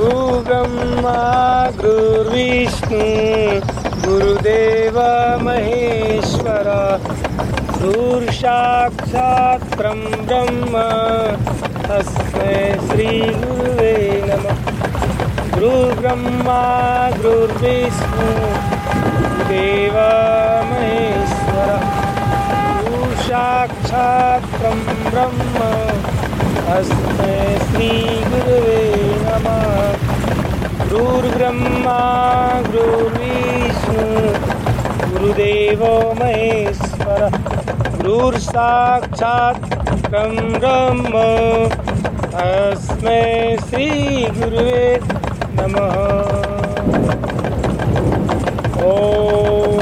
गुरुर्ब्रह्मा गुरुर्विष्णु गुरुदेव महेश्वर गुरुसाक्षात् परब्रह्म तस्मै श्री गुरुवे नमः। गुरुर्ब्रह्मा गुरुर्विष्णु गुरुदेव महेश्वर गुरुसाक्षात् परब्रह्म तस्मै श्री गुरुवे नमः। गुरुर्ब्रह्मा गुरुर्विष्णु गुरुदेवो महेश्वर गुरुर्साक्षात् परब्रह्म तस्मै श्री गुरुवे नमः। ओम